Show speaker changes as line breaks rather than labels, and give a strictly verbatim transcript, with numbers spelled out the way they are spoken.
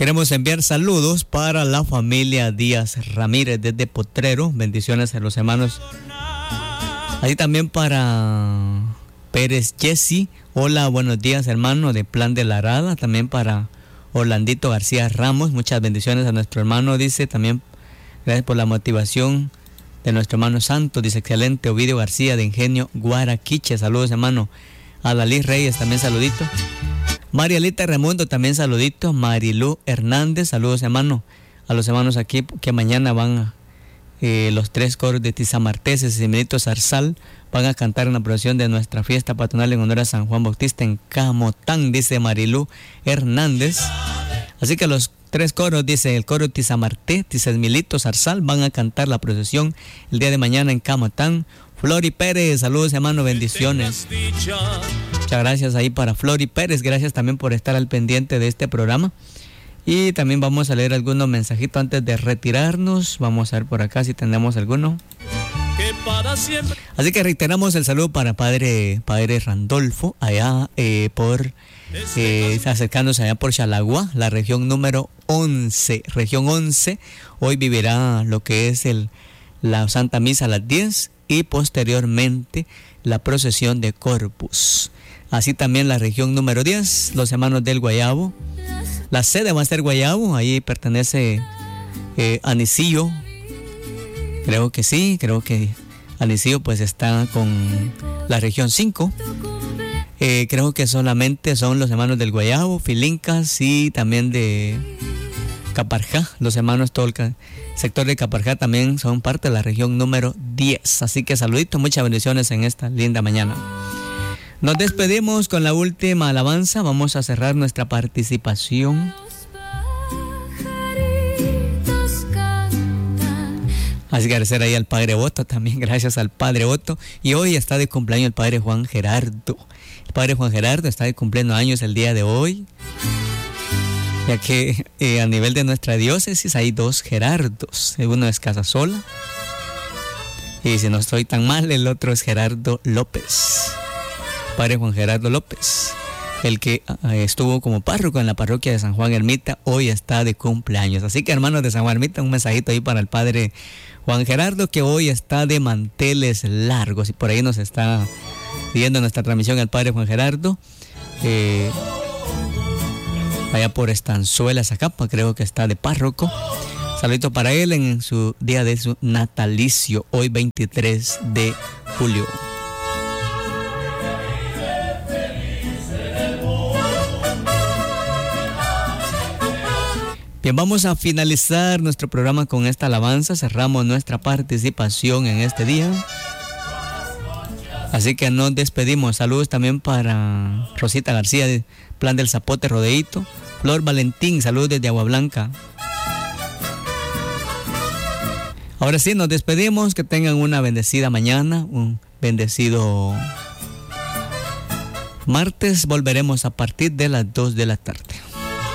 Queremos enviar saludos para la familia Díaz Ramírez desde Potrero. Bendiciones a los hermanos. Ahí también para Pérez Jessy. Hola, buenos días, hermano, de Plan de la Arada. También para Orlandito García Ramos. Muchas bendiciones a nuestro hermano. Dice también, gracias por la motivación de nuestro hermano Santo. Dice, excelente. Ovidio García de Ingenio Guaraquiche. Saludos, hermano. A Dalí Reyes también saludito. María Lita Raimundo también saludito. Marilú Hernández, saludos, hermano. A los hermanos aquí que mañana van a, eh, los tres coros de Tizamarteses y Benito Zarzal van a cantar en la procesión de nuestra fiesta patronal en honor a San Juan Bautista en Camotán, dice Marilú Hernández. Así que los tres coros, dice el coro Tizamarté, Tizemilito Zarzal, van a cantar la procesión el día de mañana en Camotán. Flori Pérez, saludos, hermano, bendiciones. Muchas gracias ahí para Flori Pérez, gracias también por estar al pendiente de este programa. Y también vamos a leer algunos mensajitos antes de retirarnos. Vamos a ver por acá si tenemos alguno. Así que reiteramos el saludo para Padre, Padre Randolfo, allá eh, por, eh, acercándose allá por Chalagua, la región número once. Región once, hoy vivirá lo que es el, la Santa Misa a las diez y posteriormente la procesión de Corpus. Así también la región número diez, los hermanos del Guayabo. La sede va a ser Guayabo, ahí pertenece eh, Anisillo. Creo que sí, creo que Anisillo pues está con la región cinco. Eh, creo que solamente son los hermanos del Guayabo, Filincas y también de Caparjá. Los hermanos todo el sector de Caparjá también son parte de la región número diez. Así que saluditos, muchas bendiciones en esta linda mañana. Nos despedimos con la última alabanza. Vamos a cerrar nuestra participación. Así que agradecer ahí al Padre Otto también, gracias al Padre Otto. Y hoy está de cumpleaños el Padre Juan Gerardo. El Padre Juan Gerardo está de cumpliendo años el día de hoy, ya que eh, a nivel de nuestra diócesis hay dos Gerardos. Uno es Casasola y si no estoy tan mal, el otro es Gerardo López. Padre Juan Gerardo López, el que eh, estuvo como párroco en la parroquia de San Juan Ermita, hoy está de cumpleaños. Así que, hermanos de San Juan Ermita, un mensajito ahí para el Padre Juan Gerardo, que hoy está de manteles largos. Y por ahí nos está viendo nuestra transmisión el Padre Juan Gerardo. Eh, allá por Estanzuela, Zacapa, creo que está de párroco. Saludito para él en su día de su natalicio, hoy veintitrés de julio. Bien, vamos a finalizar nuestro programa con esta alabanza. Cerramos nuestra participación en este día. Así que nos despedimos. Saludos también para Rosita García de Plan del Zapote Rodeíto. Flor Valentín, saludos desde Agua Blanca. Ahora sí, nos despedimos. Que tengan una bendecida mañana, un bendecido martes. Volveremos a partir de las dos de la tarde.